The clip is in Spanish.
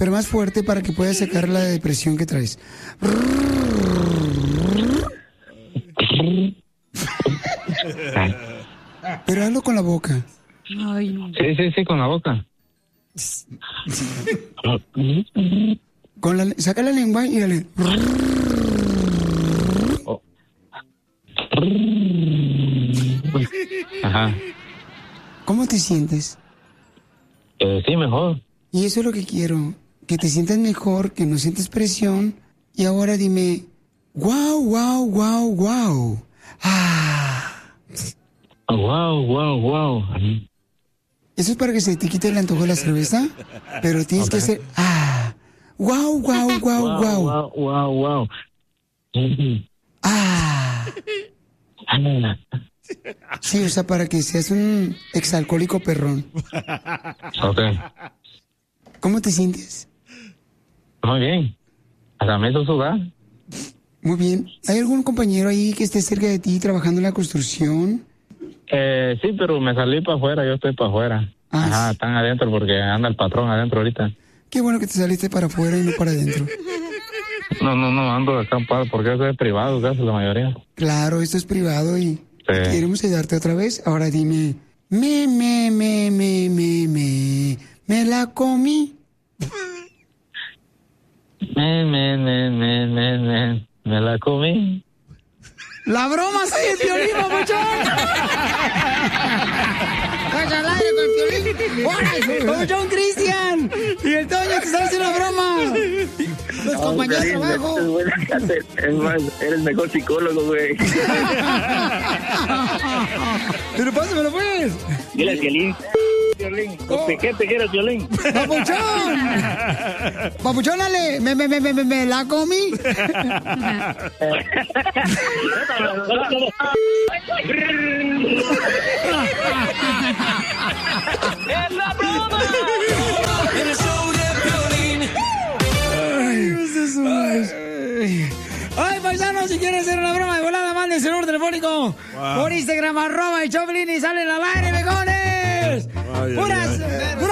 pero más fuerte para que puedas sacar la depresión que traes. Pero hazlo con la boca. Ay, no. Sí, con la boca. Saca la lengua y dale. Ajá. ¿Cómo te sientes? Sí, mejor. Y eso es lo que quiero, que te sientas mejor, que no sientes presión. Y ahora dime, wow, wow, wow, wow. Wow. Eso es para que se te quite el antojo de la cerveza, pero tienes que hacer, wow, wow, wow, wow. Sí, o sea, para que seas un exalcohólico perrón. Ok. ¿Cómo te sientes? Muy bien. Hasta me hizo sudar. Muy bien. ¿Hay algún compañero ahí que esté cerca de ti trabajando en la construcción? Sí, pero me salí para afuera, yo estoy para afuera. Ajá, están adentro porque anda el patrón adentro ahorita. Qué bueno que te saliste para afuera y no para adentro. No, ando acampado porque eso es privado, casi la mayoría. Claro, esto es privado y queremos ayudarte otra vez. Ahora dime, me la comí. Me la comí. ¡La broma soy el Piolín, papuchón! ¡Vas al aire con el Piolín! ¡Papuchón Cristian! ¡Y el Toño te está haciendo la broma! ¡Los compañeros de trabajo! Eres mejor psicólogo, güey. ¡Pero pásamelo, pues! Dile al Piolín. ¿Qué te quieres, Piolín? ¡Papuchón! ¡Papuchón, dale! ¡Me la comí! ¡Es la broma! ¡El show de Piolín! ¡Ay, paisanos! Si quieren hacer una broma de volada, manden el número telefónico por Instagram, @el Choplin y salen al aire, mejones. Puras